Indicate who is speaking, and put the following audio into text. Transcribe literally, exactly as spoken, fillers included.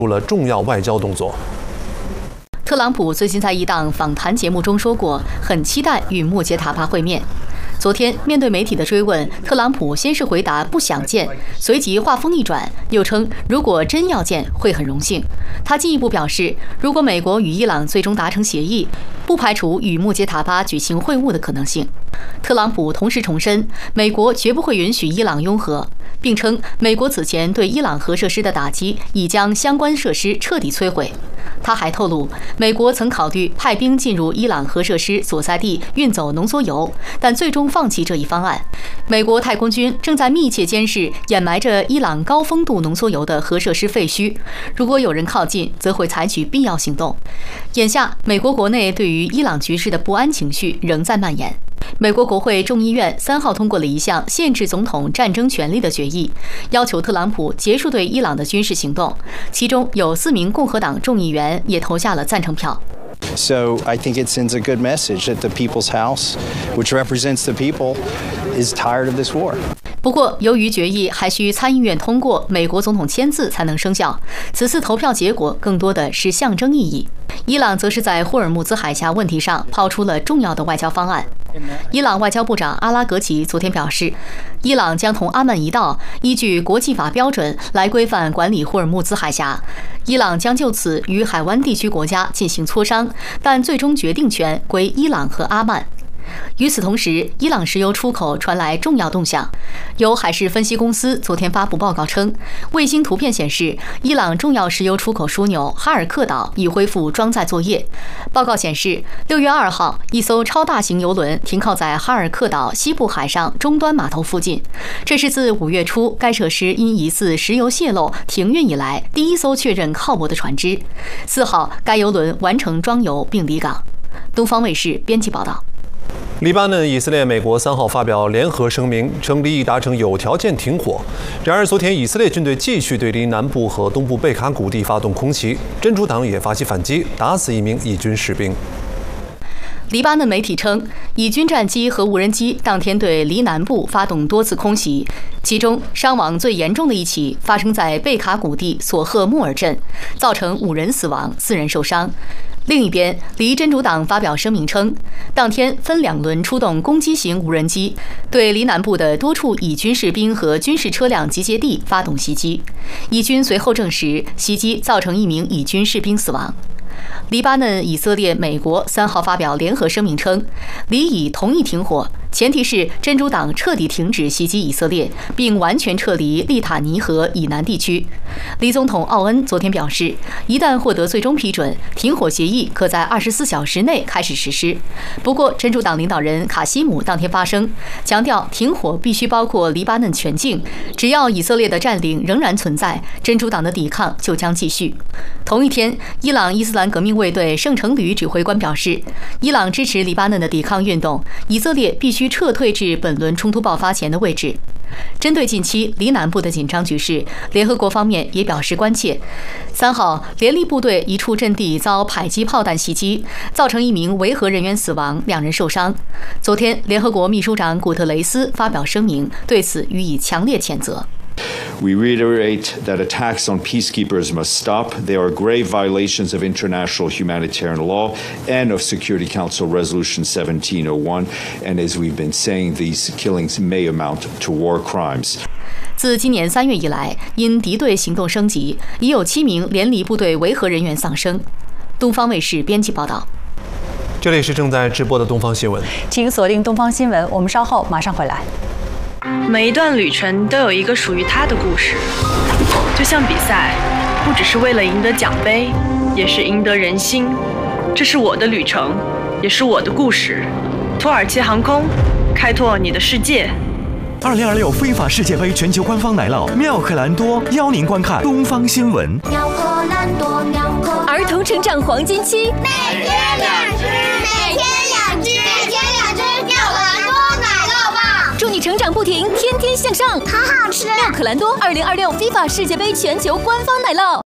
Speaker 1: 出了重要外交动作。
Speaker 2: 特朗普最近在一档访谈节目中说过，很期待与穆杰塔巴会面。昨天面对媒体的追问，特朗普先是回答不想见，随即话锋一转，又称如果真要见，会很荣幸。他进一步表示，如果美国与伊朗最终达成协议，不排除与穆杰塔巴举行会晤的可能性。特朗普同时重申，美国绝不会允许伊朗拥核，并称美国此前对伊朗核设施的打击已将相关设施彻底摧毁。他还透露，美国曾考虑派兵进入伊朗核设施所在地运走浓缩铀，但最终放弃这一方案。美国太空军正在密切监视掩埋着伊朗高丰度浓缩铀的核设施废墟，如果有人靠近，则会采取必要行动。眼下，美国国内对于伊朗局势的不安情绪仍在蔓延。美国国会众议院三号通过了一项限制总统战争权力的决议，要求特朗普结束对伊朗的军事行动，其中有四名共和党众议员也投下了赞成票。
Speaker 3: So I think it sends a good message that the People's House, which represents the people, is tired of this war.
Speaker 2: 不过，由于决议还需参议院通过，美国总统签字才能生效，此次投票结果更多的是象征意义。伊朗则是在霍尔木兹海峡问题上抛出了重要的外交方案。伊朗外交部长阿拉格齐昨天表示，伊朗将同阿曼一道，依据国际法标准来规范管理霍尔木兹海峡。伊朗将就此与海湾地区国家进行磋商，但最终决定权归伊朗和阿曼。与此同时，伊朗石油出口传来重要动向。有海事分析公司昨天发布报告称，卫星图片显示，伊朗重要石油出口枢纽哈尔克岛已恢复装载作业。报告显示，六月二号，一艘超大型油轮停靠在哈尔克岛西部海上终端码头附近，这是自五月初该设施因疑似石油泄漏停运以来第一艘确认靠泊的船只。四号，该油轮完成装油并离港。东方卫视编辑报道。
Speaker 1: 黎巴嫩、以色列、美国三号发表联合声明，称离已达成有条件停火。然而，昨天以色列军队继续对离南部和东部贝卡谷地发动空袭，真主党也发起反击，打死一名以军士兵。
Speaker 2: 黎巴嫩媒体称，以军战机和无人机当天对黎南部发动多次空袭，其中伤亡最严重的一起发生在贝卡谷地索赫穆尔镇，造成五人死亡、四人受伤。另一边，黎真主党发表声明称，当天分两轮出动攻击型无人机，对黎南部的多处以军士兵和军事车辆集结地发动袭击。以军随后证实，袭击造成一名以军士兵死亡。黎巴嫩、以色列、美国三号发表联合声明称，黎以同意停火，前提是真主党彻底停止袭击以色列，并完全撤离利塔尼河以南地区。黎总统奥恩昨天表示，一旦获得最终批准，停火协议可在二十四小时内开始实施。不过，真主党领导人卡西姆当天发声，强调停火必须包括黎巴嫩全境，只要以色列的占领仍然存在，真主党的抵抗就将继续。同一天，伊朗伊斯兰革命卫队圣城旅指挥官表示，伊朗支持黎巴嫩的抵抗运动，以色列必须撤退至本轮冲突爆发前的位置。针对近期黎南部的紧张局势，联合国方面也表示关切。三号，联立部队一处阵地遭迫击炮弹袭击，造成一名维和人员死亡，两人受伤。昨天，联合国秘书长古特雷斯发表声明，对此予以强烈谴责。
Speaker 4: We reiterate that attacks on peacekeepers must stop. They are grave violations of international humanitarian law and of Security Council Resolution seventeen oh one. And as we've been saying, these killings may amount to war crimes.
Speaker 2: 自今年三月以来，因敌对行动升级，已有七名联黎部队维和人员丧生。东方卫视编辑报道。
Speaker 1: 这里是正在直播的东方新闻，
Speaker 5: 请锁定东方新闻，我们稍后马上回来。
Speaker 6: 每一段旅程都有一个属于它的故事，就像比赛，不只是为了赢得奖杯，也是赢得人心。这是我的旅程，也是我的故事。土耳其航空，开拓你的世界。
Speaker 7: 二零二六非法世界杯全球官方奶酪妙可蓝多邀您观看东方新闻。
Speaker 8: 妙可蓝多，妙可
Speaker 9: 儿童成长黄金期，
Speaker 8: 每天两只，每天两只，每天两只妙可蓝多奶酪棒，
Speaker 9: 祝你成长不停，天天向上，
Speaker 8: 好好吃。
Speaker 9: 妙可蓝多二零二六非法世界杯全球官方奶酪。